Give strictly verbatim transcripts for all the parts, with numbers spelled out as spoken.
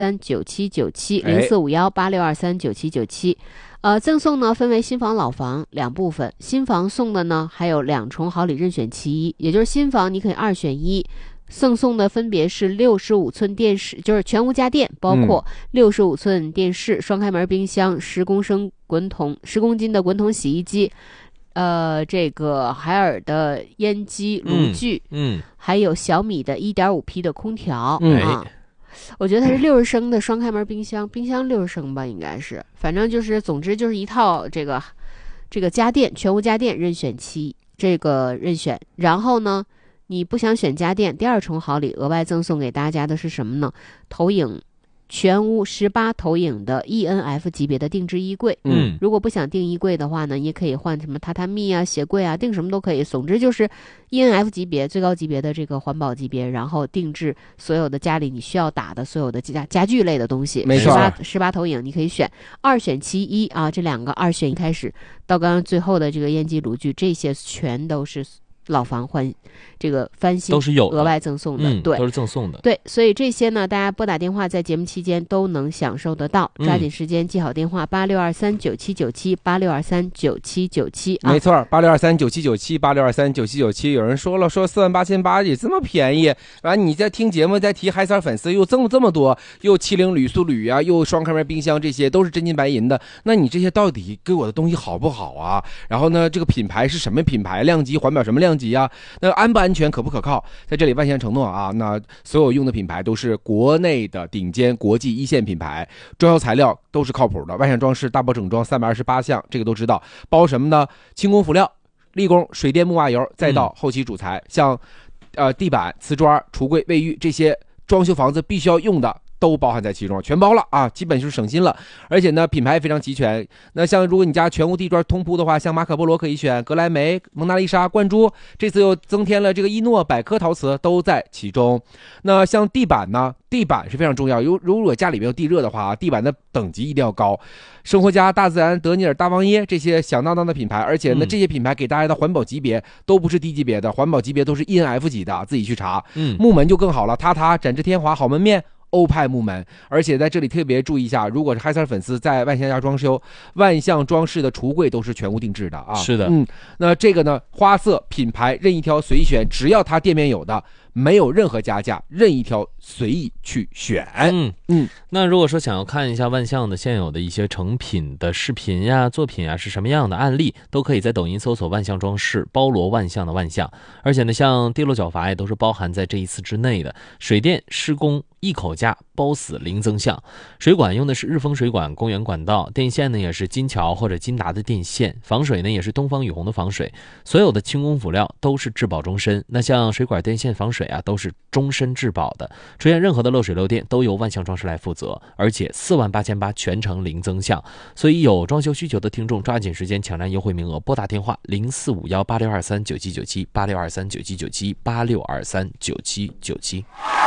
三九七九七零四五幺八六二三九七九七。呃，赠送呢分为新房老房两部分，新房送的呢还有两重好礼任选其一，也就是新房你可以二选一，赠送的分别是六十五寸电视，就是全屋家电，包括六十五寸电视、双开门冰箱、十公升滚筒、十公斤的滚筒洗衣机，呃，这个海尔的烟机炉具， 嗯，嗯还有小米的 一点五 P 的空调、 嗯、 啊。我觉得它是六十升的双开门冰箱，冰箱六十升吧，应该是，反正就是，总之就是一套这个这个家电，全屋家电任选期这个任选。然后呢，你不想选家电，第二重好礼额外赠送给大家的是什么呢？投影全屋十八投影的 E N F 级别的定制衣柜。 嗯， 如果不想订衣柜的话呢，你也可以换什么榻榻米啊、鞋柜啊，订什么都可以。总之就是 E N F 级别最高级别的这个环保级别，然后定制所有的家里你需要打的所有的家家具类的东西。 没错， 十八十八投影你可以选二选其一啊，这两个二选一开始到刚刚最后的这个烟机炉具，这些全都是老房换这个翻新都是有额外赠送的、 嗯、 对， 都是赠送的。 对，所以这些呢，大家拨打电话在节目期间都能享受得到，抓紧时间记好电话八六二三九七九七八六二三九七九七啊， 没错，八六二三九七九七八六二三九七九七。有人说了，说四万八千八也这么便宜，完你在听节目在提海色粉丝又赠这么多，又七零铝塑铝啊，又双开门冰箱，这些都是真金白银的，那你这些到底给我的东西好不好啊？然后呢，这个品牌是什么品牌？量级环保什么量级啊？那安不安全，可不可靠？在这里万象承诺啊，那所有用的品牌都是国内的顶尖国际一线品牌，装修材料都是靠谱的。万象装饰大包整装三百二十八项，这个都知道，包什么呢？轻工辅料、立功、水电木瓦油，再到后期主材，嗯、像呃地板、瓷砖、橱柜、卫浴这些装修房子必须要用的，都包含在其中，全包了啊，基本就是省心了。而且呢，品牌非常齐全。那像如果你家全屋地砖通铺的话，像马可波罗可以选，格莱美、蒙娜丽莎、冠珠，这次又增添了这个伊诺百科陶瓷，都在其中。那像地板呢，地板是非常重要。如如果家里面有地热的话，地板的等级一定要高。生活家、大自然、德尼尔、大王耶这些响当当的品牌，而且呢，这些品牌给大家的环保级别都不是低级别的，环保级别都是 E N F 级的，自己去查。 嗯， 木门就更好了，塔塔、展翅天华、好门面。欧派木门，而且在这里特别注意一下，如果是海色粉丝在万象家装修，万象装饰的橱柜都是全屋定制的啊。 是的， 嗯，那这个呢，花色品牌任意挑随选，只要它店面有的，没有任何加价，任意挑随意去选。 嗯嗯， 那如果说想要看一下万象的现有的一些成品的视频呀、作品呀是什么样的案例，都可以在抖音搜索万象装饰，包罗万象的万象。而且呢，像地漏角阀也都是包含在这一次之内的，水电施工一口价包死零增项，水管用的是日丰水管公园管道，电线呢也是金桥或者金达的电线，防水呢也是东方雨虹的防水，所有的轻工辅料都是质保终身。那像水管电线防水啊都是终身质保的，出现任何的漏水漏电都由万象装饰来负责，而且四万八千八全程零增项。所以有装修需求的听众抓紧时间抢占优惠名额，拨打电话零四五幺八六二三九七九七八六二三九七九七八六二三九七九七。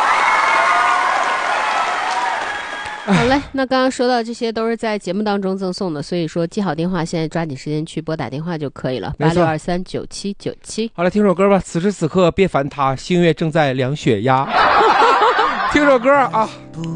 好嘞，那刚刚说到这些都是在节目当中赠送的，所以说记好电话，现在抓紧时间去拨打电话就可以了，八六二三九七九七。 好了，听首歌吧，此时此刻别烦他，星月正在量血压。听首歌啊。